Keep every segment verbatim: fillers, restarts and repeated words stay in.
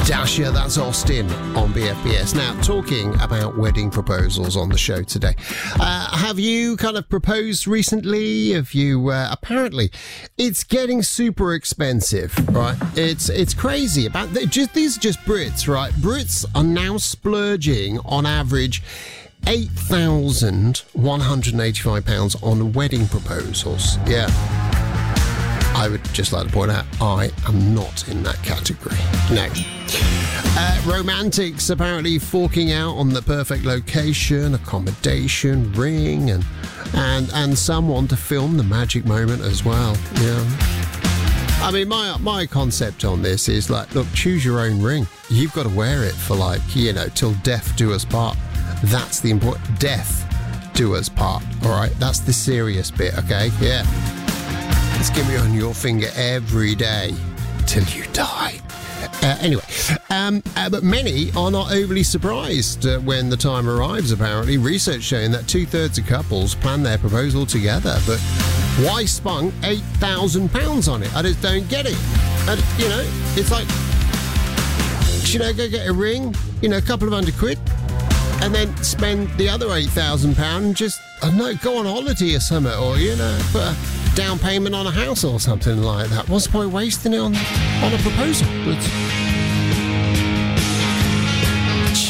Dasha, that's Austin on B F B S. Now, talking about wedding proposals on the show today. Uh, have you kind of proposed recently? Have you, uh, apparently, it's getting super expensive, right? It's it's crazy. About the, just These are just Brits, right? Brits are now splurging on average eight thousand one hundred eighty-five pounds on wedding proposals. Yeah. I would just like to point out, I am not in that category. No. Uh, romantics apparently forking out on the perfect location, accommodation, ring, and and and someone to film the magic moment as well. Yeah. I mean, my my concept on this is like, look, choose your own ring. You've got to wear it for, like, you know, till death do us part. That's the important. Death do us part. All right, that's the serious bit. Okay, yeah. It's going to be on your finger every day till you die. Uh, anyway, um, uh, but many are not overly surprised uh, when the time arrives, apparently. Research showing that two-thirds of couples plan their proposal together. But why spunk eight thousand pounds on it? I just don't get it. And, you know, it's like, should I go get a ring, you know, a couple of hundred quid, and then spend the other eight thousand pounds and just, I don't know, go on holiday or something, or, you know, put a down payment on a house or something like that? What's the point wasting it on, on a proposal? But,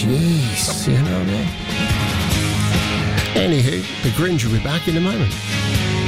jeez, you know what I mean? Anywho, the Grinch will be back in a moment.